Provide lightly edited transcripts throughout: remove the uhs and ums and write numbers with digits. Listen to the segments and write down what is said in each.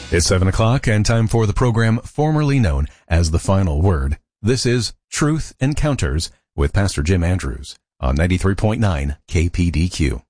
It's 7 o'clock and time for the program formerly known as The Final Word. This is Truth Encounters with Pastor Jim Andrews on 93.9 KPDQ.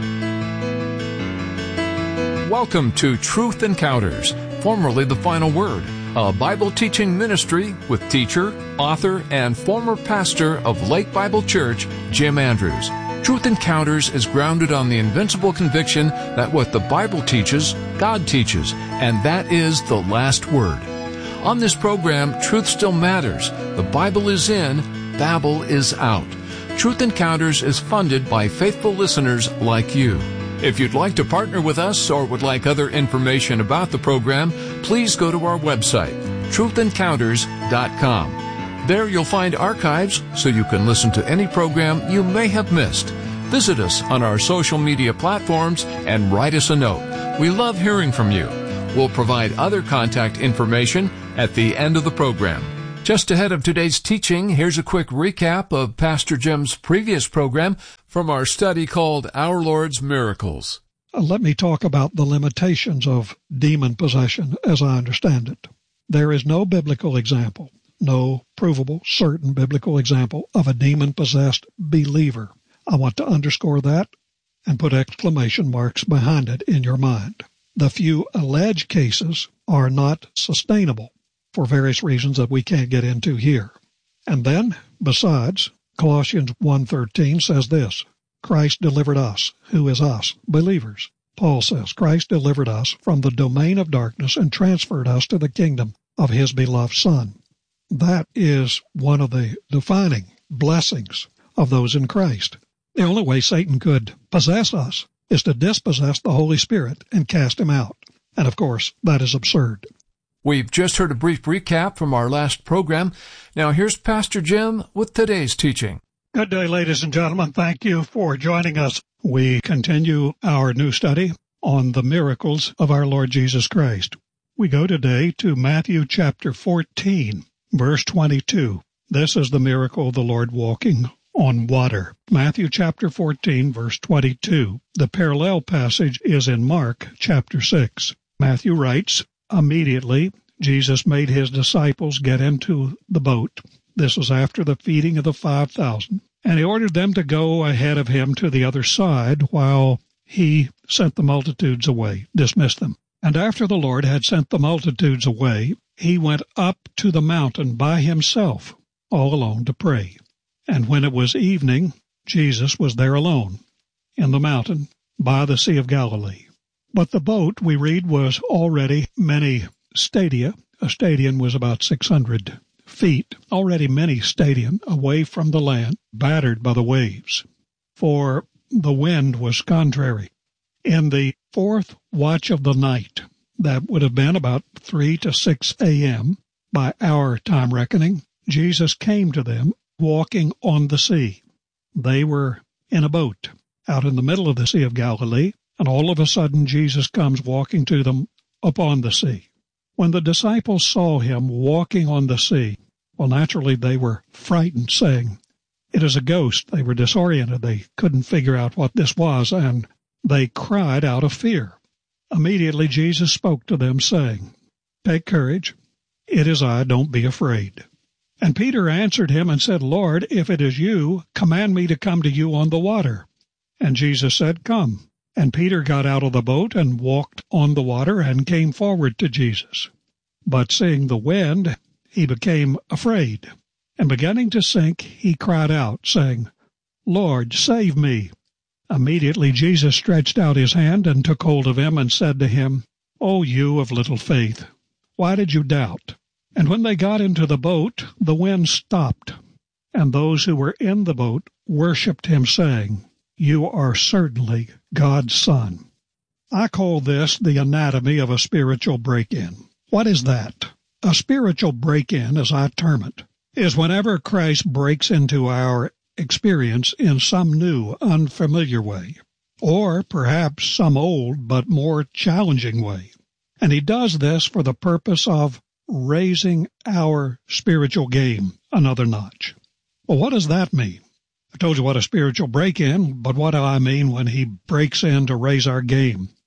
Welcome to Truth Encounters, formerly The Final Word, a Bible teaching ministry with teacher, author, and former pastor of Lake Bible Church, Jim Andrews. Truth Encounters is grounded on the invincible conviction that what the Bible teaches, God teaches, and that is the last word. On this program, truth still matters. The Bible is in, Babel is out. Truth Encounters is funded by faithful listeners like you. If you'd like to partner with us or would like other information about the program, please go to our website, truthencounters.com. There you'll find archives so you can listen to any program you may have missed. Visit us on our social media platforms and write us a note. We love hearing from you. We'll provide other contact information at the end of the program. Just ahead of today's teaching, here's a quick recap of Pastor Jim's previous program from our study called Our Lord's Miracles. Let me talk about the limitations of demon possession as I understand it. There is no biblical example, no provable, certain biblical example of a demon-possessed believer. I want to underscore that and put exclamation marks behind it in your mind. The few alleged cases are not sustainable for various reasons that we can't get into here. And then, besides, Colossians 1:13 says this, Christ delivered us, who is us, believers. Paul says, Christ delivered us from the domain of darkness and transferred us to the kingdom of His beloved Son. That is one of the defining blessings of those in Christ. The only way Satan could possess us is to dispossess the Holy Spirit and cast him out. And of course, that is absurd. We've just heard a brief recap from our last program. Now here's Pastor Jim with today's teaching. Good day, ladies and gentlemen. Thank you for joining us. We continue our new study on the miracles of our Lord Jesus Christ. We go today to Matthew chapter 14. Verse 22, this is the miracle of the Lord walking on water. Matthew chapter 14, verse 22. The parallel passage is in Mark chapter 6. Matthew writes, immediately Jesus made his disciples get into the boat. This was after the feeding of the 5,000. And he ordered them to go ahead of him to the other side while he sent the multitudes away, dismissed them. And after the Lord had sent the multitudes away, he went up to the mountain by himself, all alone, to pray. And when it was evening, Jesus was there alone, in the mountain, by the Sea of Galilee. But the boat, we read, was already many stadia. A stadion was about 600 feet, already many stadia away from the land, battered by the waves. For the wind was contrary. In the fourth watch of the night, that would have been about 3 to 6 a.m. by our time reckoning, Jesus came to them walking on the sea. They were in a boat out in the middle of the Sea of Galilee, and all of a sudden Jesus comes walking to them upon the sea. When the disciples saw him walking on the sea, well, naturally they were frightened, saying, "It is a ghost." They were disoriented. They couldn't figure out what this was, and they cried out of fear. Immediately Jesus spoke to them, saying, "Take courage, it is I, don't be afraid." And Peter answered him and said, "Lord, if it is you, command me to come to you on the water." And Jesus said, "Come." And Peter got out of the boat and walked on the water and came forward to Jesus. But seeing the wind, he became afraid. And beginning to sink, he cried out, saying, "Lord, save me." Immediately Jesus stretched out his hand and took hold of him and said to him, "O you of little faith, why did you doubt?" And when they got into the boat, the wind stopped, and those who were in the boat worshipped him, saying, "You are certainly God's Son." I call this the anatomy of a spiritual break-in. What is that? A spiritual break-in, as I term it, is whenever Christ breaks into our experience in some new, unfamiliar way, or perhaps some old but more challenging way. And he does this for the purpose of raising our spiritual game another notch. Well, what does that mean? I told you what a spiritual break-in, but what do I mean when he breaks in to raise our game?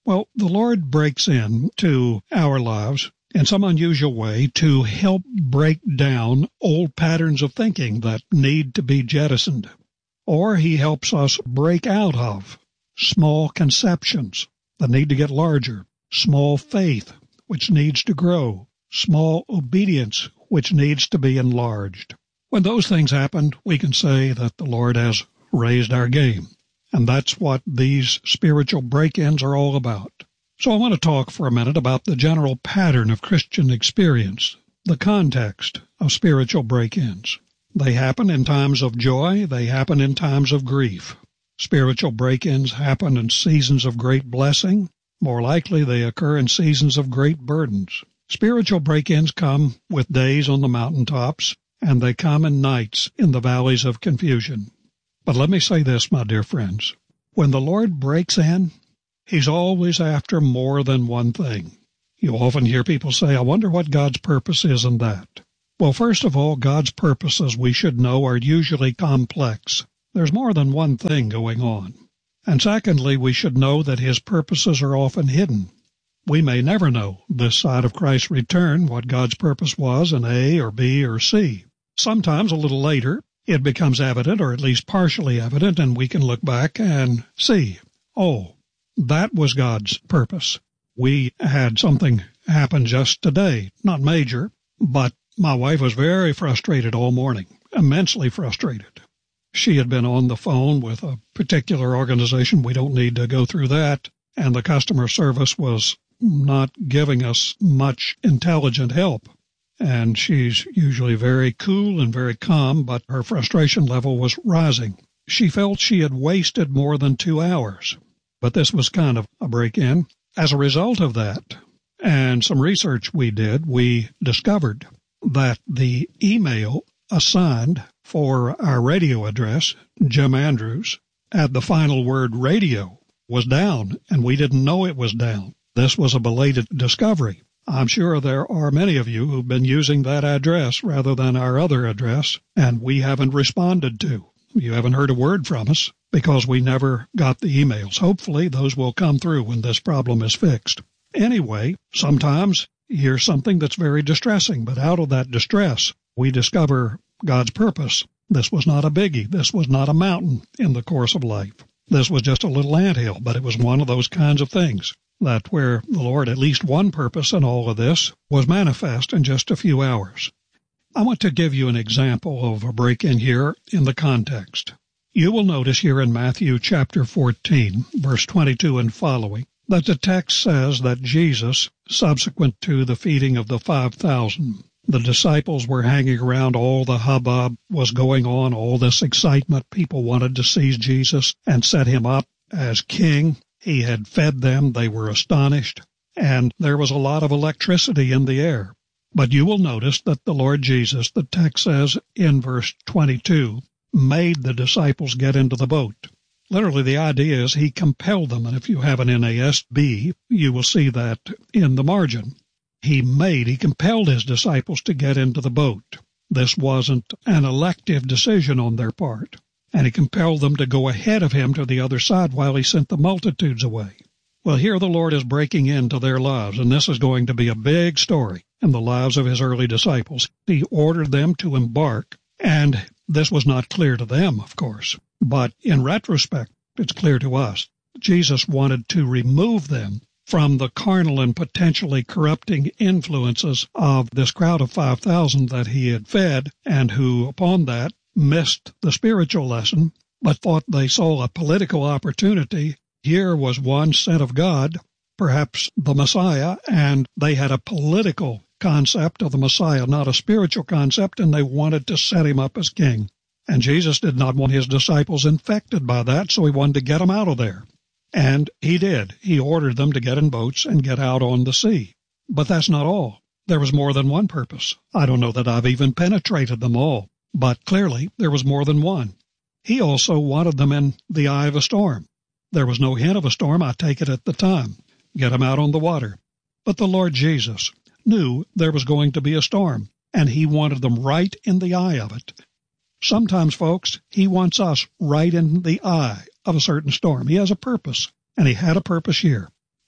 Well, the Lord breaks into our lives in some unusual way to help break down old patterns of thinking that need to be jettisoned. Or He helps us break out of small conceptions that need to get larger, small faith which needs to grow, small obedience which needs to be enlarged. When those things happen, we can say that the Lord has raised our game. And that's what these spiritual break-ins are all about. So I want to talk for a minute about the general pattern of Christian experience, the context of spiritual break-ins. They happen in times of joy. They happen in times of grief. Spiritual break-ins happen in seasons of great blessing. More likely, they occur in seasons of great burdens. Spiritual break-ins come with days on the mountaintops, and they come in nights in the valleys of confusion. But let me say this, my dear friends. When the Lord breaks in, He's always after more than one thing. You often hear people say, I wonder what God's purpose is in that. Well, first of all, God's purposes, we should know, are usually complex. There's more than one thing going on. And secondly, we should know that His purposes are often hidden. We may never know this side of Christ's return what God's purpose was in A or B or C. Sometimes a little later, it becomes evident, or at least partially evident, and we can look back and see, oh, that was God's purpose. We had something happen just today, not major, but my wife was very frustrated all morning, immensely frustrated. She had been on the phone with a particular organization. We don't need to go through that. And the customer service was not giving us much intelligent help. And she's usually very cool and very calm, but her frustration level was rising. She felt she had wasted more than 2 hours. But this was kind of a break-in. As a result of that, and some research we did, we discovered that the email assigned for our radio address, Jim Andrews, at the final word radio, was down, and we didn't know it was down. This was a belated discovery. I'm sure there are many of you who've been using that address rather than our other address, and we haven't responded to. You haven't heard a word from us because we never got the emails. Hopefully those will come through when this problem is fixed. Anyway, sometimes here's something that's very distressing, but out of that distress, we discover God's purpose. This was not a biggie. This was not a mountain in the course of life. This was just a little anthill, but it was one of those kinds of things that where the Lord, at least one purpose in all of this, was manifest in just a few hours. I want to give you an example of a break-in here in the context. You will notice here in Matthew chapter 14, verse 22 and following, that the text says that Jesus, subsequent to the feeding of the 5,000, the disciples were hanging around, all the hubbub was going on, all this excitement. People wanted to seize Jesus and set him up as king. He had fed them. They were astonished. And there was a lot of electricity in the air. But you will notice that the Lord Jesus, the text says in verse 22, made the disciples get into the boat. Literally, the idea is He compelled them. And if you have an NASB, you will see that in the margin. He compelled His disciples to get into the boat. This wasn't an elective decision on their part. And He compelled them to go ahead of Him to the other side while He sent the multitudes away. Well, here the Lord is breaking into their lives, and this is going to be a big story in the lives of His early disciples. He ordered them to embark, and this was not clear to them, of course. But in retrospect, it's clear to us. Jesus wanted to remove them from the carnal and potentially corrupting influences of this crowd of 5,000 that He had fed, and who, upon that, missed the spiritual lesson, but thought they saw a political opportunity. Here was one sent of God, perhaps the Messiah, and they had a political concept of the Messiah, not a spiritual concept, and they wanted to set Him up as king. And Jesus did not want His disciples infected by that, so He wanted to get them out of there. And He did. He ordered them to get in boats and get out on the sea. But that's not all. There was more than one purpose. I don't know that I've even penetrated them all, but clearly there was more than one. He also wanted them in the eye of a storm. There was no hint of a storm, I take it, at the time. Get them out on the water. But the Lord Jesus knew there was going to be a storm, and He wanted them right in the eye of it. Sometimes, folks, He wants us right in the eye of a certain storm. He has a purpose, and He had a purpose here.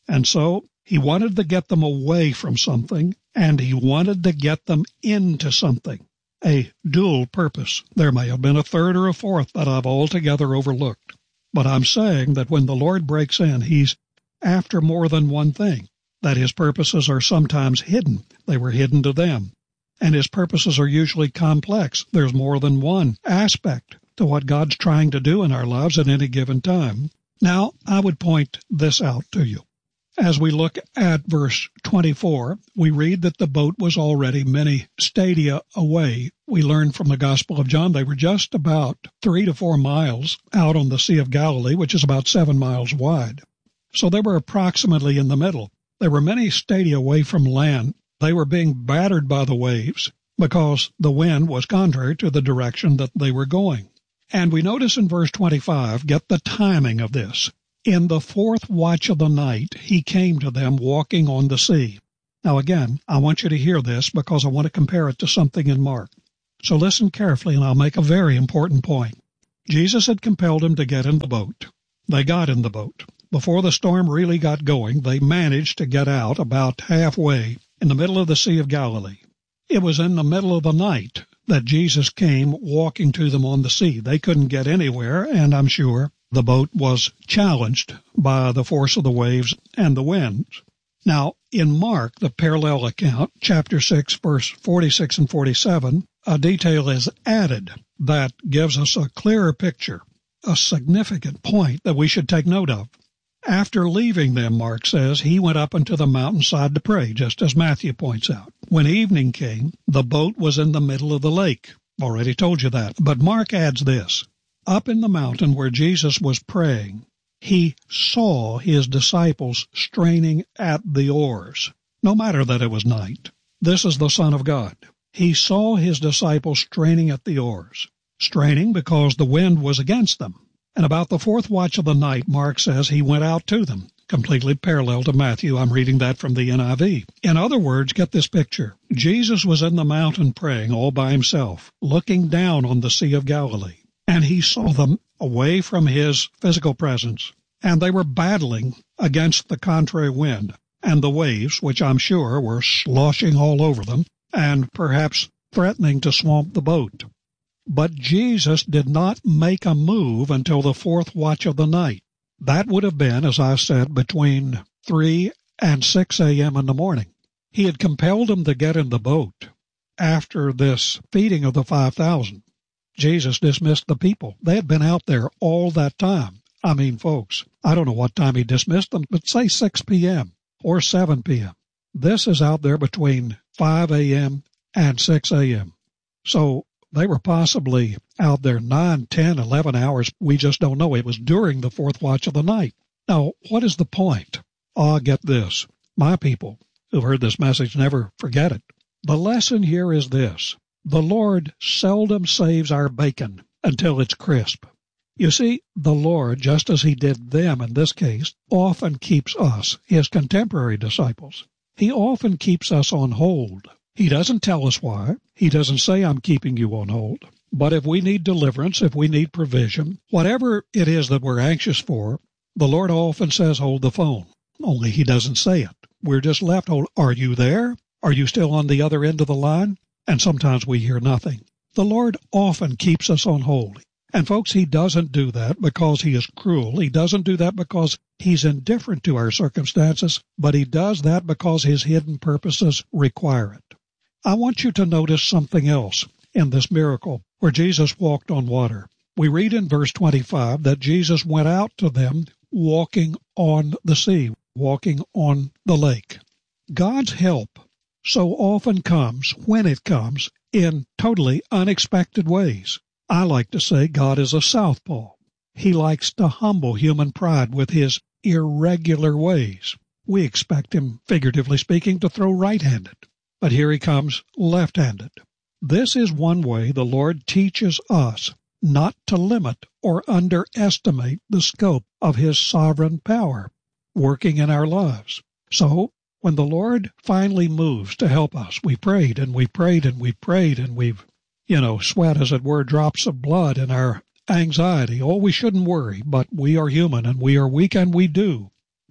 And so he wanted to get them away from something, and he wanted to get them into something. A dual purpose. There may have been a third or a fourth that I've altogether overlooked. But I'm saying that when the Lord breaks in, he's after more than one thing, that his purposes are sometimes hidden. They were hidden to them. And his purposes are usually complex. There's more than one aspect to what God's trying to do in our lives at any given time. Now, I would point this out to you. As we look at verse 24, we read that the boat was already many stadia away. We learn from the Gospel of John they were just about 3 to 4 miles out on the Sea of Galilee, which is about 7 miles wide. So they were approximately in the middle. They were many stadia away from land. They were being battered by the waves because the wind was contrary to the direction that they were going. And we notice in verse 25, get the timing of this. In the 4th watch of the night, he came to them walking on the sea. Now again, I want you to hear this because I want to compare it to something in Mark. So listen carefully and I'll make a very important point. Jesus had compelled him to get in the boat. They got in the boat. Before the storm really got going, they managed to get out about halfway in the middle of the Sea of Galilee. It was in the middle of the night that Jesus came walking to them on the sea. They couldn't get anywhere, and I'm sure the boat was challenged by the force of the waves and the winds. Now, in Mark, the parallel account, chapter 6, verse 46 and 47, a detail is added that gives us a clearer picture, a significant point that we should take note of. After leaving them, Mark says, he went up into the mountainside to pray, just as Matthew points out. When evening came, the boat was in the middle of the lake. Already told you that. But Mark adds this. Up in the mountain where Jesus was praying, he saw his disciples straining at the oars, no matter that it was night. This is the Son of God. He saw his disciples straining at the oars, straining because the wind was against them. And about the 4th watch of the night, Mark says he went out to them, completely parallel to Matthew. I'm reading that from the NIV. In other words, get this picture. Jesus was in the mountain praying all by himself, looking down on the Sea of Galilee. And he saw them away from his physical presence, and they were battling against the contrary wind and the waves, which I'm sure were sloshing all over them and perhaps threatening to swamp the boat. But Jesus did not make a move until the 4th watch of the night. That would have been, as I said, between 3 and 6 a.m. in the morning. He had compelled them to get in the boat after this feeding of the 5,000. Jesus dismissed the people. They had been out there all that time. I mean, folks, I don't know what time he dismissed them, but say 6 p.m. or 7 p.m. This is out there between 5 a.m. and 6 a.m. So they were possibly out there 9, 10, 11 hours. We just don't know. It was during the 4th watch of the night. Now, what is the point? Get this. My people who've heard this message never forget it. The lesson here is this. The Lord seldom saves our bacon until it's crisp. You see, the Lord, just as he did them in this case, often keeps us, his contemporary disciples. He often keeps us on hold. He doesn't tell us why. He doesn't say, I'm keeping you on hold. But if we need deliverance, if we need provision, whatever it is that we're anxious for, the Lord often says, hold the phone. Only he doesn't say it. We're just left, are you there? Are you still on the other end of the line? And sometimes we hear nothing. The Lord often keeps us on hold. And folks, he doesn't do that because he is cruel. He doesn't do that because he's indifferent to our circumstances, but he does that because his hidden purposes require it. I want you to notice something else in this miracle where Jesus walked on water. We read in verse 25 that Jesus went out to them walking on the sea, walking on the lake. God's help so often comes, when it comes, in totally unexpected ways. I like to say God is a southpaw. He likes to humble human pride with his irregular ways. We expect him, figuratively speaking, to throw right-handed. But here he comes left-handed. This is one way the Lord teaches us not to limit or underestimate the scope of his sovereign power working in our lives. So, when the Lord finally moves to help us, we prayed and we prayed and we prayed and we've, sweat, as it were, drops of blood in our anxiety. Oh, we shouldn't worry, but we are human and we are weak and we do.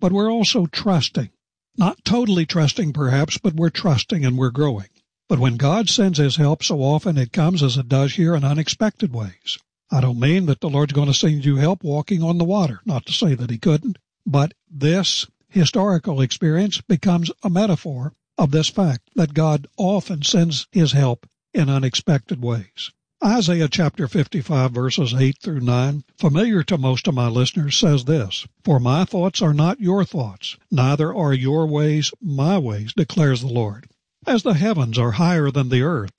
but we're also trusting. Not totally trusting, perhaps, but we're trusting and we're growing. But when God sends His help, so often it comes, as it does here, in unexpected ways. I don't mean that the Lord's going to send you help walking on the water, not to say that He couldn't, but this historical experience becomes a metaphor of this fact that God often sends His help in unexpected ways. Isaiah chapter 55, verses 8 through 9, familiar to most of my listeners, says this, "For my thoughts are not your thoughts, neither are your ways my ways, declares the Lord. As the heavens are higher than the earth,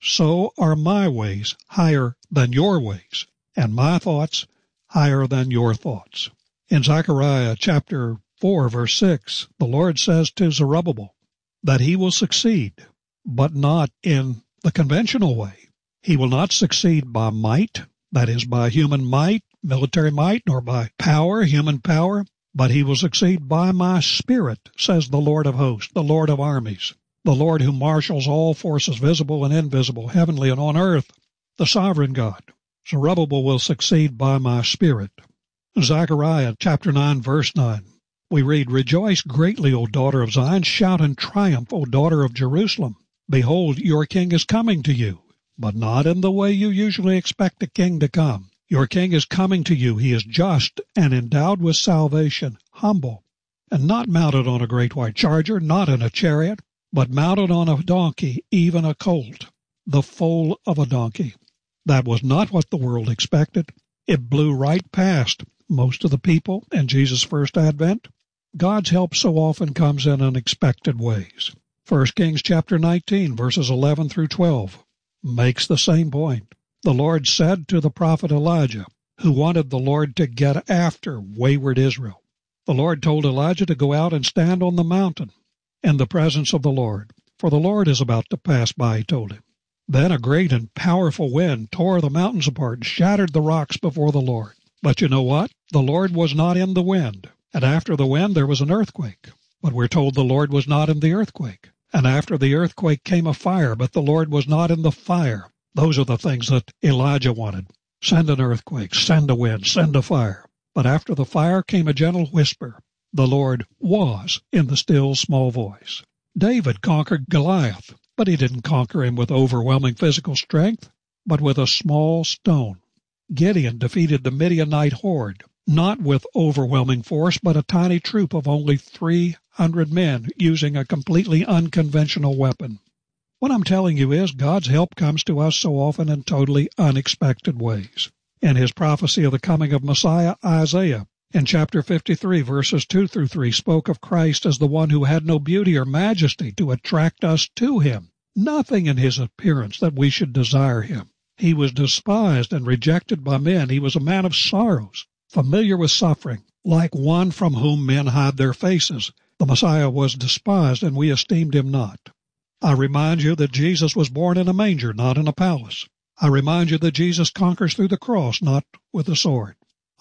so are my ways higher than your ways, and my thoughts higher than your thoughts." In Zechariah chapter 4, verse 6, the Lord says to Zerubbabel that he will succeed, but not in the conventional way. He will not succeed by might, that is, by human might, military might, nor by power, human power, but he will succeed by my Spirit, says the Lord of hosts, the Lord of armies, the Lord who marshals all forces, visible and invisible, heavenly and on earth, the sovereign God. Zerubbabel will succeed by my Spirit. Zechariah chapter 9, verse 9, we read, "Rejoice greatly, O daughter of Zion, shout in triumph, O daughter of Jerusalem. Behold, your king is coming to you, but not in the way you usually expect a king to come. Your king is coming to you. He is just and endowed with salvation, humble, and not mounted on a great white charger, not in a chariot, but mounted on a donkey, even a colt, the foal of a donkey." That was not what the world expected. It blew right past most of the people in Jesus' first advent. God's help so often comes in unexpected ways. 1 Kings chapter 19, verses 11 through 12. Makes the same point. The Lord said to the prophet Elijah, who wanted the Lord to get after wayward Israel. The Lord told Elijah to go out and stand on the mountain in the presence of the Lord, for the Lord is about to pass by, he told him. Then a great and powerful wind tore the mountains apart and shattered the rocks before the Lord. But you know what? The Lord was not in the wind. And after the wind there was an earthquake. But we're told the Lord was not in the earthquake. And after the earthquake came a fire, but the Lord was not in the fire. Those are the things that Elijah wanted. Send an earthquake, send a wind, send a fire. But after the fire came a gentle whisper. The Lord was in the still small voice. David conquered Goliath, but he didn't conquer him with overwhelming physical strength, but with a small stone. Gideon defeated the Midianite horde, not with overwhelming force, but a tiny troop of only 300 men using a completely unconventional weapon. What I'm telling you is God's help comes to us so often in totally unexpected ways. In his prophecy of the coming of Messiah, Isaiah, in chapter 53, verses 2 through 3, spoke of Christ as the one who had no beauty or majesty to attract us to him, nothing in his appearance that we should desire him. He was despised and rejected by men. He was a man of sorrows, familiar with suffering, like one from whom men hide their faces. The Messiah was despised, and we esteemed him not. I remind you that Jesus was born in a manger, not in a palace. I remind you that Jesus conquers through the cross, not with a sword.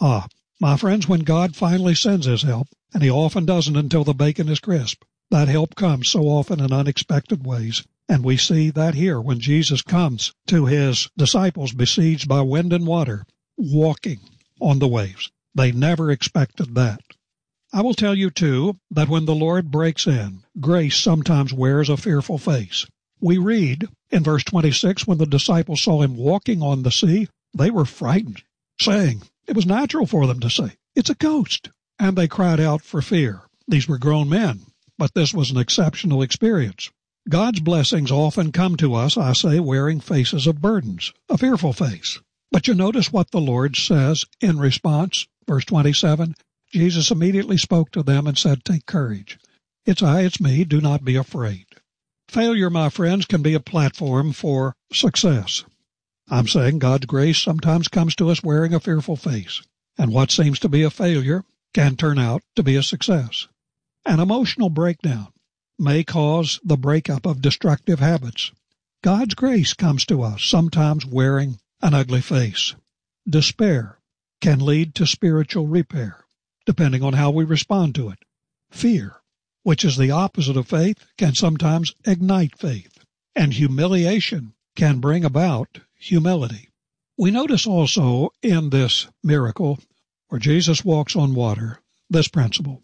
My friends, when God finally sends his help, and he often doesn't until the bacon is crisp, that help comes so often in unexpected ways. And we see that here when Jesus comes to his disciples besieged by wind and water, walking on the waves. They never expected that. I will tell you, too, that when the Lord breaks in, grace sometimes wears a fearful face. We read in verse 26, when the disciples saw him walking on the sea, they were frightened, saying, it was natural for them to say, it's a ghost. And they cried out for fear. These were grown men, but this was an exceptional experience. God's blessings often come to us, I say, wearing faces of burdens, a fearful face. But you notice what the Lord says in response, verse 27, Jesus immediately spoke to them and said, take courage. It's I, it's me, do not be afraid. Failure, my friends, can be a platform for success. I'm saying God's grace sometimes comes to us wearing a fearful face, and what seems to be a failure can turn out to be a success. An emotional breakdown may cause the breakup of destructive habits. God's grace comes to us sometimes wearing an ugly face. Despair can lead to spiritual repair, depending on how we respond to it. Fear, which is the opposite of faith, can sometimes ignite faith. And humiliation can bring about humility. We notice also in this miracle, where Jesus walks on water, this principle.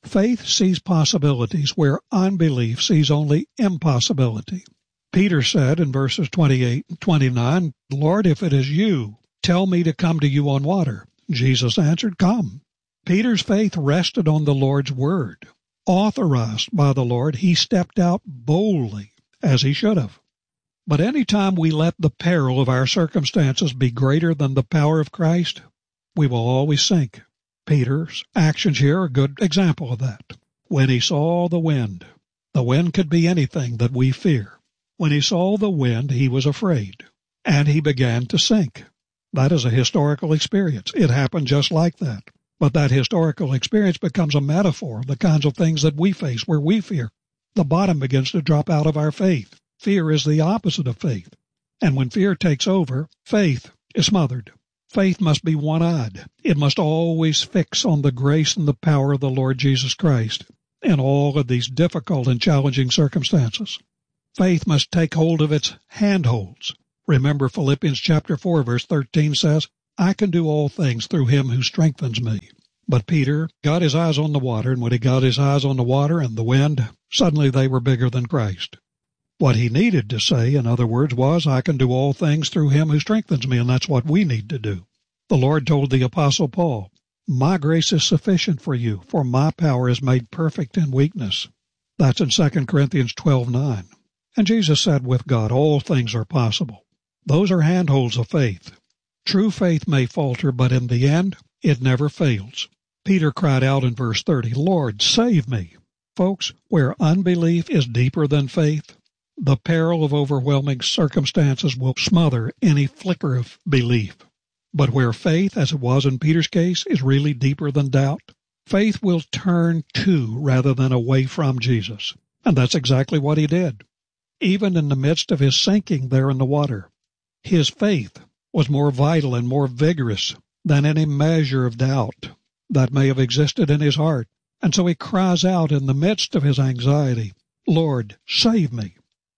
Faith sees possibilities where unbelief sees only impossibility. Peter said in verses 28 and 29, "Lord, if it is you, tell me to come to you on water." Jesus answered, "Come." Peter's faith rested on the Lord's word. Authorized by the Lord, he stepped out boldly, as he should have. But any time we let the peril of our circumstances be greater than the power of Christ, we will always sink. Peter's actions here are a good example of that. When he saw the wind could be anything that we fear. When he saw the wind, he was afraid, and he began to sink. That is a historical experience. It happened just like that. But that historical experience becomes a metaphor of the kinds of things that we face where we fear. The bottom begins to drop out of our faith. Fear is the opposite of faith. And when fear takes over, faith is smothered. Faith must be one-eyed. It must always fix on the grace and the power of the Lord Jesus Christ in all of these difficult and challenging circumstances. Faith must take hold of its handholds. Remember, Philippians chapter 4, verse 13 says, "I can do all things through him who strengthens me." But Peter got his eyes on the water, and when he got his eyes on the water and the wind, suddenly they were bigger than Christ. What he needed to say, in other words, was, "I can do all things through him who strengthens me," and that's what we need to do. The Lord told the Apostle Paul, "My grace is sufficient for you, for my power is made perfect in weakness." That's in 2 Corinthians 12:9. And Jesus said with God, all things are possible. Those are handholds of faith. True faith may falter, but in the end, it never fails. Peter cried out in verse 30, "Lord, save me." Folks, where unbelief is deeper than faith, the peril of overwhelming circumstances will smother any flicker of belief. But where faith, as it was in Peter's case, is really deeper than doubt, faith will turn to rather than away from Jesus. And that's exactly what he did. Even in the midst of his sinking there in the water, his faith was more vital and more vigorous than any measure of doubt that may have existed in his heart. And so he cries out in the midst of his anxiety, "Lord, save me."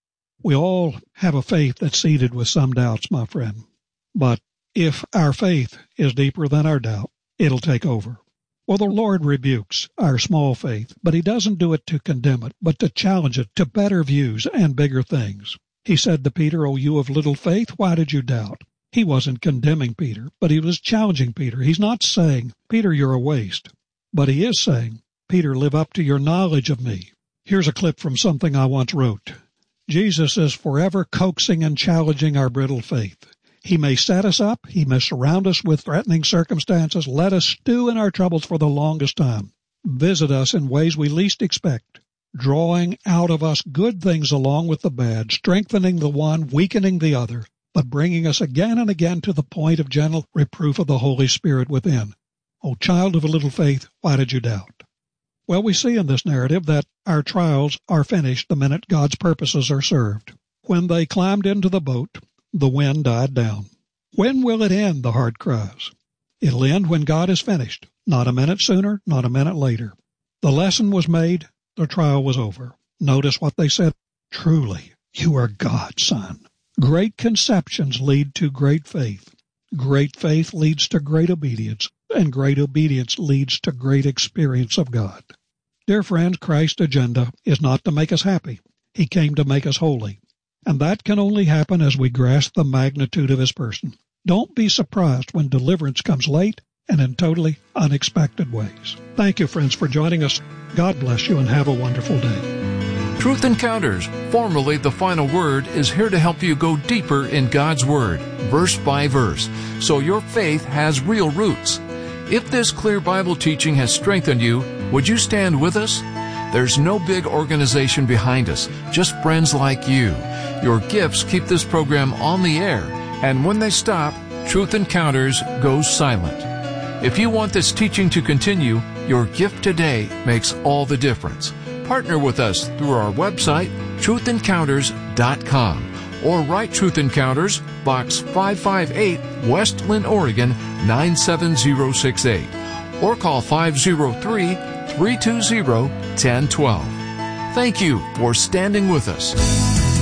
We all have a faith that's seeded with some doubts, my friend. But if our faith is deeper than our doubt, it'll take over. Well, the Lord rebukes our small faith, but he doesn't do it to condemn it, but to challenge it to better views and bigger things. He said to Peter, "O you of little faith, why did you doubt?" He wasn't condemning Peter, but he was challenging Peter. He's not saying, "Peter, you're a waste." But he is saying, "Peter, live up to your knowledge of me." Here's a clip from something I once wrote. Jesus is forever coaxing and challenging our brittle faith. He may set us up, he may surround us with threatening circumstances, let us stew in our troubles for the longest time, visit us in ways we least expect, drawing out of us good things along with the bad, strengthening the one, weakening the other, but bringing us again and again to the point of gentle reproof of the Holy Spirit within. O child of a little faith, why did you doubt? Well, we see in this narrative that our trials are finished the minute God's purposes are served. When they climbed into the boat, the wind died down. When will it end, the heart cries. It'll end when God is finished, not a minute sooner, not a minute later. The lesson was made, the trial was over. Notice what they said. "Truly, you are God's Son." Great conceptions lead to great faith. Great faith leads to great obedience, and great obedience leads to great experience of God. Dear friends, Christ's agenda is not to make us happy. He came to make us holy. And that can only happen as we grasp the magnitude of his person. Don't be surprised when deliverance comes late and in totally unexpected ways. Thank you, friends, for joining us. God bless you and have a wonderful day. Truth Encounters, formerly The Final Word, is here to help you go deeper in God's Word, verse by verse, so your faith has real roots. If this clear Bible teaching has strengthened you, would you stand with us? There's no big organization behind us, just friends like you. Your gifts keep this program on the air, and when they stop, Truth Encounters goes silent. If you want this teaching to continue, your gift today makes all the difference. Partner with us through our website, truthencounters.com, or write Truth Encounters, Box 558, West Linn, Oregon 97068, or call 503-320-1012. Thank you for standing with us.